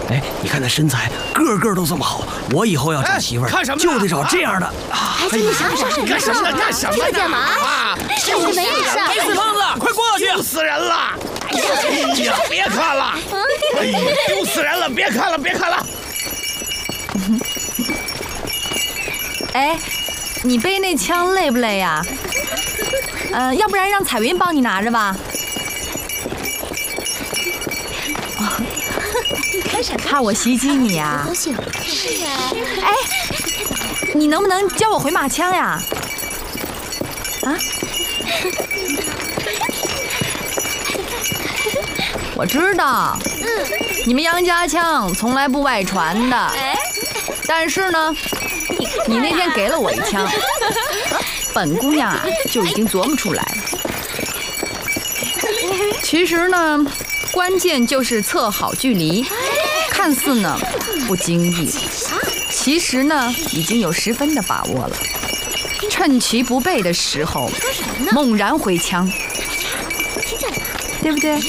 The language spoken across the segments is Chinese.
哎，你看那身材，个个都这么好，我以后要找媳妇儿，就得找这样的。 哎，你想什么？ 干什么呢？干什么呢？ 干嘛？ 就是没事。 黑死胖子，快过去！ 丢死人了！哎呀，别看了！哎呀，丢死人了！别看了，别看了！ 哎，你背那枪累不累呀？要不然让彩云帮你拿着吧。怕我袭击你呀？ 高兴。是啊。 哎，你能不能教我回马枪呀？啊？我知道，你们杨家枪从来不外传的。但是呢，你那天给了我一枪，本姑娘啊就已经琢磨出来了。其实呢，关键就是测好距离，看似呢不经意，其实呢已经有10分的把握了。趁其不备的时候，猛然回枪，对不对？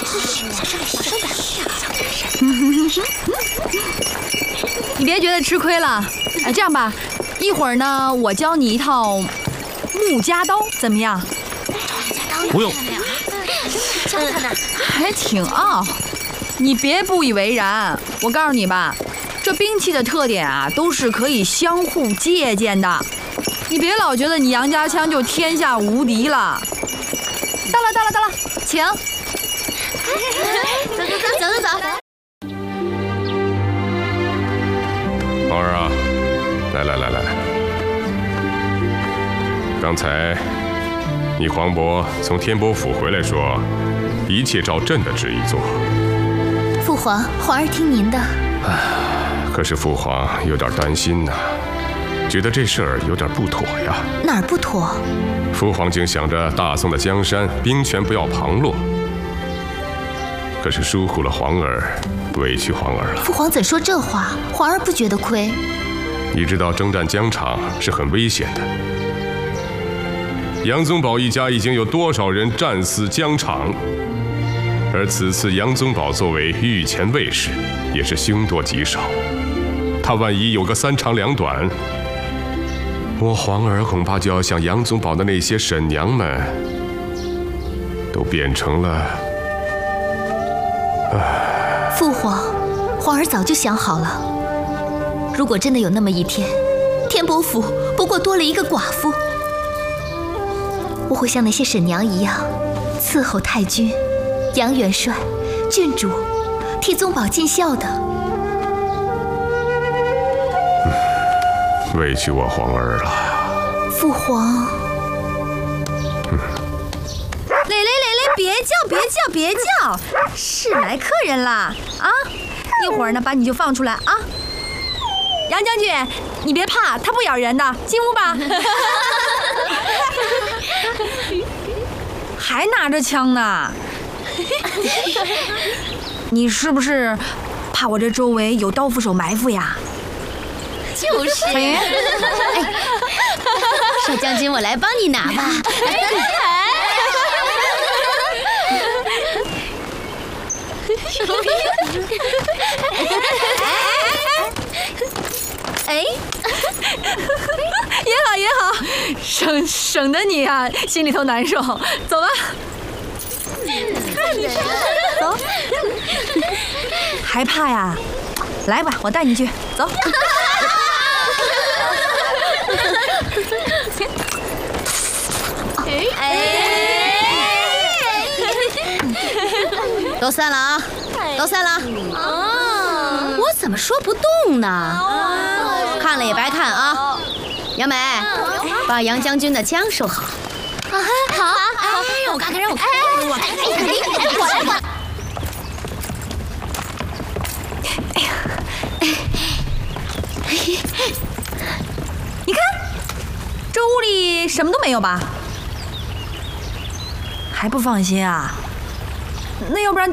你别觉得吃亏了，这样吧，一会儿呢，我教你一套木夹刀，怎么样？ 不用。 教他呢， 还挺傲。你别不以为然，我告诉你吧，这兵器的特点啊，都是可以相互借鉴的。你别老觉得你杨家枪就天下无敌了。到了，请。 走。 皇儿啊，来，刚才你皇伯从天波府回来说，一切照朕的旨意做。 父皇，皇儿听您的。 可是父皇有点担心呐，觉得这事儿有点不妥呀。 哪儿不妥？ 父皇竟想着大宋的江山兵权不要旁落，可是疏忽了皇儿，委屈皇儿了。 父皇怎说这话？皇儿不觉得亏。 你知道征战疆场是很危险的，杨宗保一家已经有多少人战死疆场？而此次杨宗保作为御前卫士，也是凶多吉少。他万一有个3长2短，我皇儿恐怕就要像杨宗保的那些婶娘们，都变成了…… 父皇，皇儿早就想好了，如果真的有那么一天，天伯府不过多了一个寡妇，我会像那些婶娘一样，伺候太君、杨元帅、郡主，替宗保尽孝的。 委屈我皇儿了。 父皇。 磊，别叫，是来客人啦啊！一会儿呢，把你就放出来啊。杨将军，你别怕，他不咬人的，进屋吧。还拿着枪呢？你是不是怕我这周围有刀斧手埋伏呀？ 就是。少将军，我来帮你拿吧。哎， 也好，省得你啊心里头难受。走吧，走。还怕呀？来吧，我带你去，走。 都散了啊！都散了！我怎么说不动呢？看了也白看啊！杨梅，把杨将军的枪收好。好。让我看看，我看看。 你看，这屋里什么都没有吧？还不放心啊？那要不然